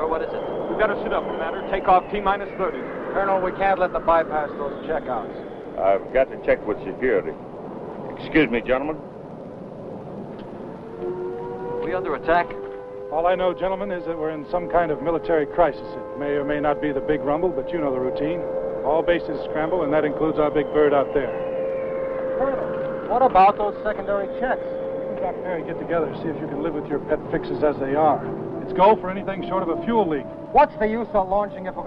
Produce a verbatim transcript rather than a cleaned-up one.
What is it? We better sit up, Commander. Take off T-minus thirty. Colonel, we can't let them bypass those checkouts. I've got to check with security. Excuse me, gentlemen. Are we under attack? All I know, gentlemen, is that we're in some kind of military crisis. It may or may not be the big rumble, but you know the routine. All bases scramble, and that includes our big bird out there. Colonel, what about those secondary checks? You and Doc Perry get together, see if you can live with your pet fixes as they are. It's go for anything short of a fuel leak. What's the use of launching if we're